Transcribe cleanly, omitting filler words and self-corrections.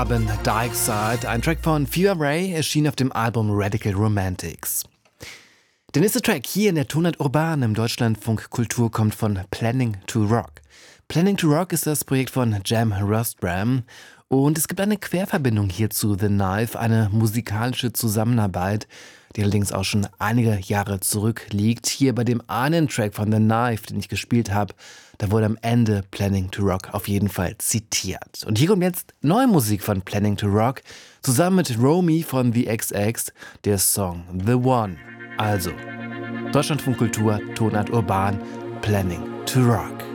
Urban Dark Side, ein Track von Fever Ray, erschien auf dem Album Radical Romantics. Der nächste Track hier in der Tonart Urban im Deutschlandfunk Kultur kommt von Planning to Rock. Planning to Rock ist das Projekt von Jem Rostram und es gibt eine Querverbindung hier zu The Knife, eine musikalische Zusammenarbeit, die allerdings auch schon einige Jahre zurückliegt. Hier bei dem einen Track von The Knife, den ich gespielt habe, da wurde am Ende Planning to Rock auf jeden Fall zitiert. Und hier kommt jetzt neue Musik von Planning to Rock, zusammen mit Romy von The XX, der Song The One. Also, Deutschlandfunk Kultur, Tonart Urban, Planning to Rock.